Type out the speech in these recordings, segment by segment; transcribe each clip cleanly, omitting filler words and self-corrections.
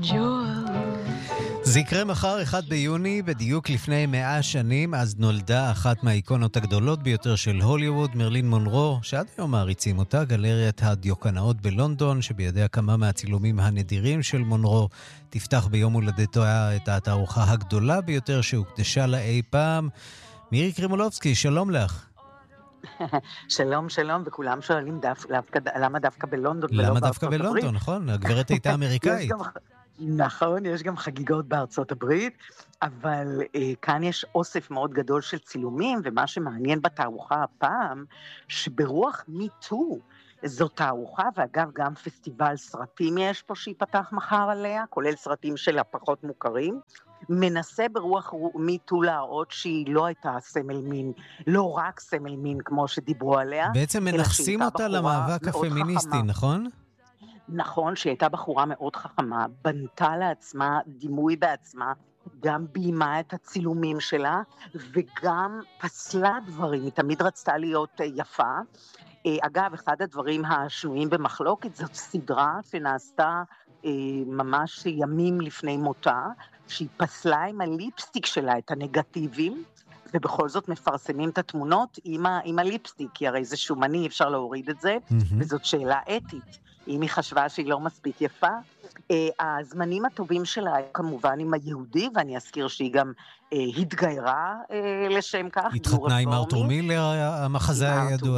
jewel. זה יקרה מחר 1 ביוני, בדיוק לפני 100 שנים, אז נולדה אחת מהאיקונות הגדולות ביותר של הוליווד, מרלין מונרו, שעד היום מעריצים אותה, גלריית הדיוקנאות בלונדון, שבידיה כמה מהצילומים הנדירים של מונרו, תפתח ביום הולדתה את התערוכה הגדולה ביותר שהוקדשה לה אי פעם. מירי קרימולובסקי, שלום לך. שלום, שלום, וכולם שואלים למה דווקא בלונדון ולא למה בארצות דווקא הברית? בלונדון, נכון? הגברת הייתה אמריקאית. נכון, יש גם חגיגות בארצות הברית, אבל כאן יש אוסף מאוד גדול של צילומים, ומה שמעניין בתערוכה הפעם, שברוח מיטו, זו תערוכה, ואגב גם פסטיבל סרטים יש פה שיפתח מחר עליה, כולל סרטים של הפחות מוכרים, מנסה ברוח מיטו להראות שהיא לא הייתה סמל מין, לא רק סמל מין כמו שדיברו עליה. בעצם מנחסים אותה למאבק הפמיניסטי, נכון? נכון, שהיא הייתה בחורה מאוד חכמה, בנתה לעצמה דימוי בעצמה, גם ביימה את הצילומים שלה, וגם פסלה דברים, היא תמיד רצתה להיות יפה. אגב, אחד הדברים השנויים במחלוקת, זאת סדרה שנעשתה ממש ימים לפני מותה, שהיא פסלה עם הליפסטיק שלה את הנגטיבים, ובכל זאת מפרסמים את התמונות עם הליפסטיק, כי הרי זה שומני, אפשר להוריד את זה, וזאת שאלה אתית. אם היא חשבה שהיא לא מספיק יפה, הזמנים הטובים שלה כמובן עם היהודי, ואני אזכיר שהיא גם התגיירה לשם כך. התחתנה עם ארתור מילר, המחזה הידוע.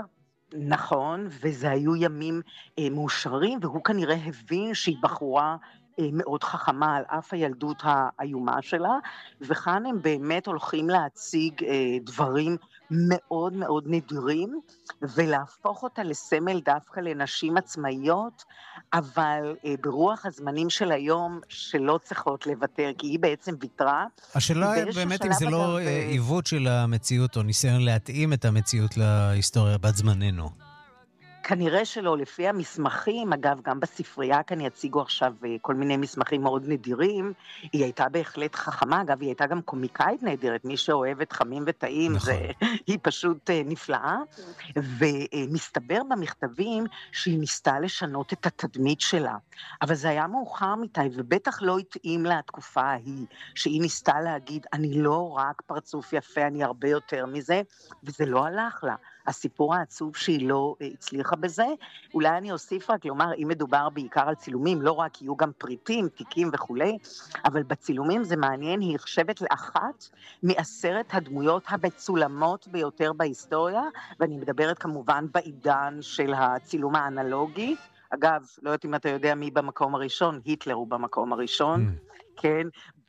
נכון, וזה היו ימים מאושרים, והוא כנראה הבין שהיא בחורה מאוד חכמה על אף הילדות האיומה שלה, וכאן הם באמת הולכים להציג דברים מאוד מאוד נדירים, ולהפוך אותה לסמל דווקא לנשים עצמאיות, אבל ברוח הזמנים של היום שלא צריכות לוותר, כי היא בעצם ויתרה. השאלה באמת אם זה לא עיוות של המציאות, או ניסיון להתאים את המציאות להיסטוריה בת זמננו. כנראה שלא, לפי המסמכים, אגב, גם בספרייה כאן יציגו עכשיו כל מיני מסמכים מאוד נדירים, היא הייתה בהחלט חכמה, אגב, היא הייתה גם קומיקאית נהדרת, מי שאוהבת חמים וטעים, נכון. היא פשוט נפלאה, ומסתבר במכתבים שהיא ניסתה לשנות את התדמית שלה, אבל זה היה מאוחר מדי, ובטח לא התאים לה התקופה ההיא, שהיא ניסתה להגיד, אני לא רק פרצוף יפה, אני הרבה יותר מזה, וזה לא הלך לה. הסיפור העצוב שהיא לא הצליחה בזה, אולי אני אוסיף רק לומר, אם מדובר בעיקר על צילומים, לא רק יהיו גם פריטים, תיקים וכולי, אבל בצילומים זה מעניין, היא נחשבת לאחת מ10 הדמויות המצולמות ביותר בהיסטוריה, ואני מדברת כמובן בעידן של הצילום האנלוגי, אגב, לא יודעת אם אתה יודע מי במקום הראשון, היטלר הוא במקום הראשון, כן,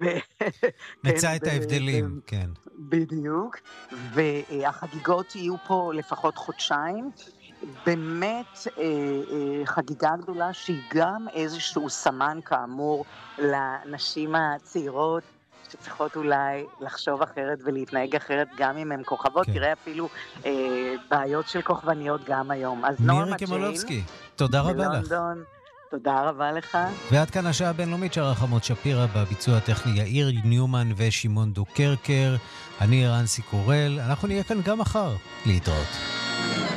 מצא את ההבדלים, כן. בדיוק, והחגיגות יהיו פה לפחות חודשיים, באמת חגיגה גדולה שהיא גם איזשהו סמן כאמור לנשים הצעירות, שצריכות אולי לחשוב אחרת ולהתנהג אחרת גם אם הן כוכבות, תראה אפילו בעיות של כוכבניות גם היום. אז מירי קרימולובסקי, תודה רבה לך. תודה רבה לך. ועד כאן השעה הבינלאומית של רחמות שפירא, בביצוע הטכני יאיר ניומן ושמעון דוקרקר. אני רנסי קורל, אנחנו נהיה כאן גם מחר. להתראות.